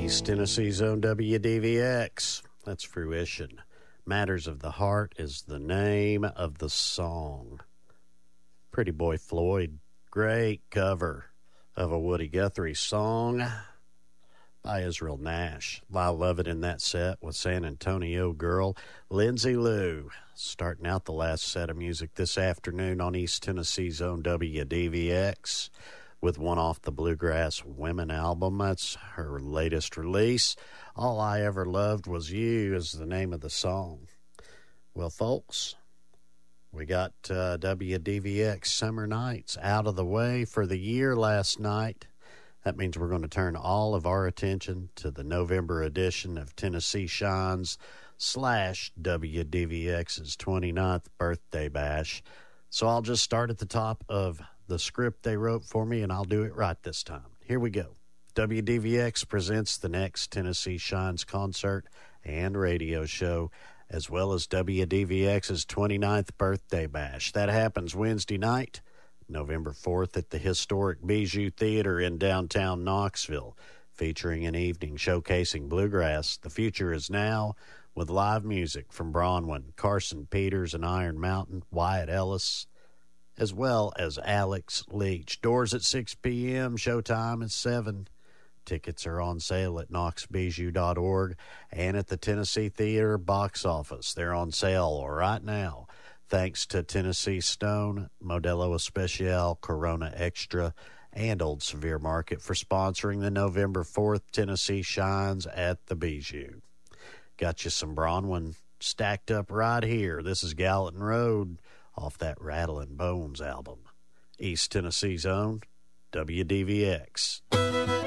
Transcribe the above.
East Tennessee's own WDVX. That's Fruition. Matters of the Heart is the name of the song. Pretty Boy Floyd, great cover of a Woody Guthrie song by Israel Nash. I love it in that set with San Antonio Girl. Lindsay Lou, starting out the last set of music this afternoon on East Tennessee's own WDVX with one off the Bluegrass Women album. That's her latest release. All I Ever Loved Was You is the name of the song. Well, folks, we got WDVX Summer Nights out of the way for the year last night. That means we're going to turn all of our attention to the November edition of Tennessee Shines / WDVX's 29th birthday bash. So I'll just start at the top of the script they wrote for me, and I'll do it right this time. Here we go. WDVX presents the next Tennessee Shines concert and radio show, as well as WDVX's 29th birthday bash. That happens Wednesday night, November 4th at the historic Bijou Theater in downtown Knoxville, featuring an evening showcasing bluegrass. The future is now, with live music from Bronwyn, Carson Peters and Iron Mountain, Wyatt Ellis, as well as Alex Leach. Doors at 6 p.m., showtime at 7. Tickets are on sale at knoxbijou.org and at the Tennessee Theater box office. They're on sale right now. Thanks to Tennessee Stone, Modelo Especial, Corona Extra, and Old Severe Market for sponsoring the November 4th Tennessee Shines at the Bijou. Got you some Bronwyn stacked up right here. This is Gallatin Road off that Rattlin' Bones album. East Tennessee's own WDVX.